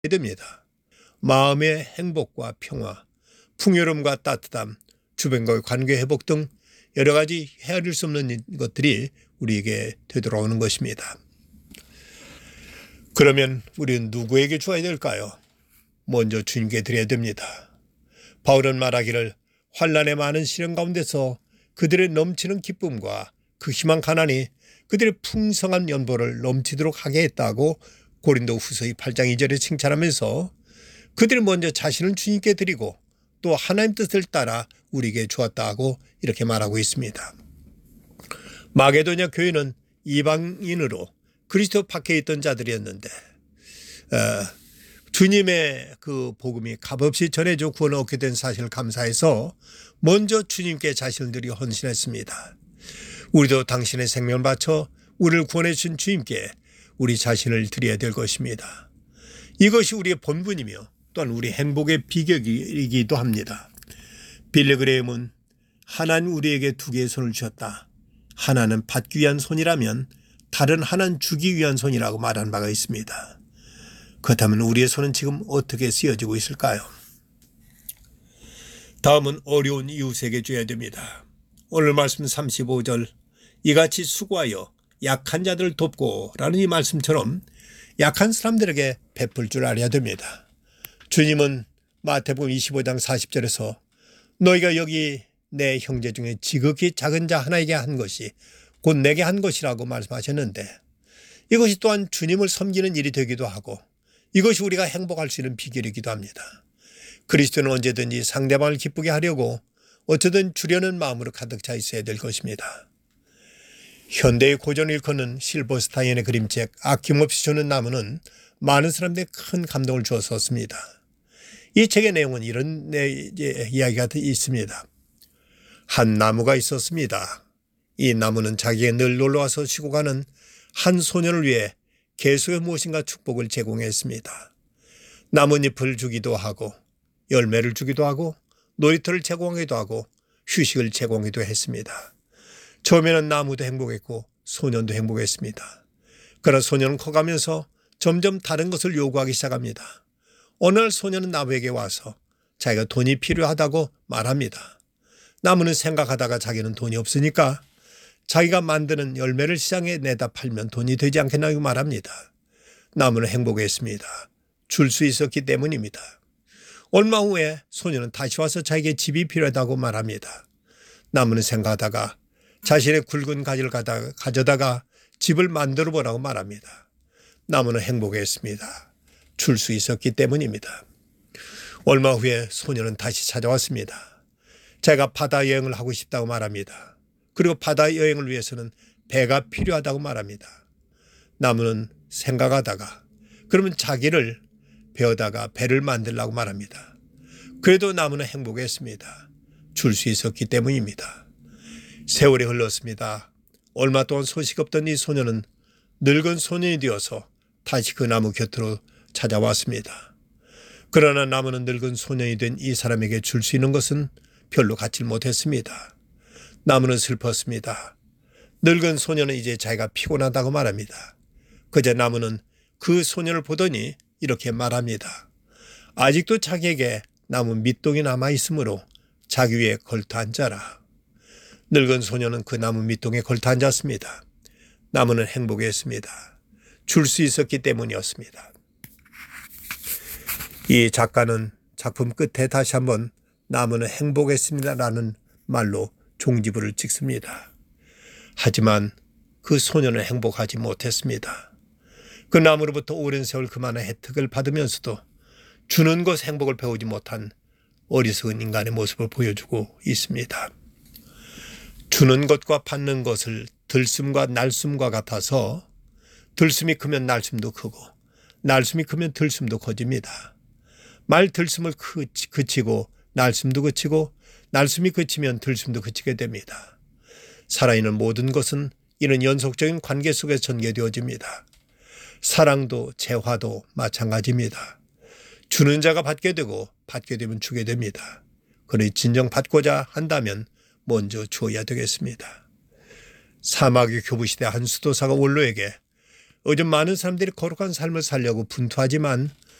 됩니다. 마음의 행복과 평화, 풍요로움과 따뜻함, 주변과의 관계 회복 등 여러 가지 헤아릴 수 없는 것들이 우리에게 되돌아오는 것입니다. 그러면 우리는 누구에게 주어야 될까요? 먼저 주님께 드려야 됩니다. 바울은 말하기를 환난의 많은 시련 가운데서 그들의 넘치는 기쁨과 극심한 가난이 그들의 풍성한 연보를 넘치도록 하게 했다고 고린도후서 8장 2절에 칭찬하면서 그들이 먼저 자신을 주님께 드리고 또 하나님 뜻을 따라 우리에게 주었다고 이렇게 말하고 있습니다. 마게도냐 교회는 이방인으로 그리스도 밖에 있던 자들이었는데 주님의 그 복음이 값없이 전해져 구원을 얻게 된 사실을 감사해서 먼저 주님께 자신을 드리고 헌신했습니다. 우리도 당신의 생명을 바쳐 우리를 구원해 주신 주님께 우리 자신을 드려야 될 것입니다. 이것이 우리의 본분이며 또한 우리 행복의 비결이기도 합니다. 빌리 그레임은 하나는 우리에게 두 개의 손을 주셨다. 하나는 받기 위한 손이라면 다른 하나는 주기 위한 손이라고 말한 바가 있습니다. 그렇다면 우리의 손은 지금 어떻게 쓰여지고 있을까요? 다음은 어려운 이웃에게 줘야 됩니다. 오늘 말씀 35절 이같이 수고하여 약한 자들을 돕고 라는 이 말씀처럼 약한 사람들에게 베풀 줄 알아야 됩니다. 주님은 마태복음 25장 40절에서 너희가 여기 내 형제 중에 지극히 작은 자 하나에게 한 것이 곧 내게 한 것이라고 말씀하셨는데 이것이 또한 주님을 섬기는 일이 되기도 하고 이것이 우리가 행복할 수 있는 비결이기도 합니다. 그리스도는 언제든지 상대방을 기쁘게 하려고 어쩌든 주려는 마음으로 가득 차 있어야 될 것입니다. 현대의 고전을 일컫는 실버스타인의 그림책 아낌없이 주는 나무는 많은 사람들에게 큰 감동을 주었습니다. 이 책의 내용은 이런 이야기가 있습니다. 한 나무가 있었습니다. 이 나무는 자기가 늘 놀러와서 쉬고 가는 한 소년을 위해 계속의 무엇인가 축복을 제공했습니다. 나뭇잎을 주기도 하고 열매를 주기도 하고 놀이터를 제공하기도 하고 휴식을 제공하기도 했습니다. 처음에는 나무도 행복했고 소년도 행복했습니다. 그러나 소년은 커가면서 점점 다른 것을 요구하기 시작합니다. 어느 날 소년은 나무에게 와서 자기가 돈이 필요하다고 말합니다. 나무는 생각하다가 자기는 돈이 없으니까 자기가 만드는 열매를 시장에 내다 팔면 돈이 되지 않겠나고 말합니다. 나무는 행복했습니다. 줄 수 있었기 때문입니다. 얼마 후에 소년은 다시 와서 자기에게 집이 필요하다고 말합니다. 나무는 생각하다가 자신의 굵은 가지를 가져다가 집을 만들어 보라고 말합니다. 나무는 행복했습니다. 줄 수 있었기 때문입니다. 얼마 후에 소년은 다시 찾아왔습니다. 제가 바다 여행을 하고 싶다고 말합니다. 그리고 바다 여행을 위해서는 배가 필요하다고 말합니다. 나무는 생각하다가 그러면 자기를 베어다가 배를 만들라고 말합니다. 그래도 나무는 행복했습니다. 줄 수 있었기 때문입니다. 세월이 흘렀습니다. 얼마 동안 소식 없던 이 소년은 늙은 소년이 되어서 다시 그 나무 곁으로 찾아왔습니다. 그러나 나무는 늙은 소년이 된 이 사람에게 줄 수 있는 것은 별로 갖지 못했습니다. 나무는 슬펐습니다. 늙은 소년은 이제 자기가 피곤하다고 말합니다. 그제 나무는 그 소년을 보더니 이렇게 말합니다. 아직도 자기에게 나무 밑동이 남아있으므로 자기 위에 걸터 앉아라. 늙은 소년은 그 나무 밑동에 걸터 앉았습니다. 나무는 행복했습니다. 줄 수 있었기 때문이었습니다. 이 작가는 작품 끝에 다시 한번 나무는 행복했습니다라는 말로 종지부를 찍습니다. 하지만 그 소년은 행복하지 못했습니다. 그 나무로부터 오랜 세월 그만한 혜택을 받으면서도 주는 것 행복을 배우지 못한 어리석은 인간의 모습을 보여주고 있습니다. 주는 것과 받는 것을 들숨과 날숨과 같아서 들숨이 크면 날숨도 크고 날숨이 크면 들숨도 커집니다. 말 들숨을 그치고 날숨도 그치고 날숨이 그치면 들숨도 그치게 됩니다. 살아있는 모든 것은 이런 연속적인 관계 속에서 전개되어집니다. 사랑도 재화도 마찬가지입니다. 주는 자가 받게 되고 받게 되면 주게 됩니다. 그러니 진정 받고자 한다면 먼저 주어야 되겠습니다. 사막의 교부시대 한 수도사가 원로에게 요즘 많은 사람들이 거룩한 삶을 살려고 분투하지만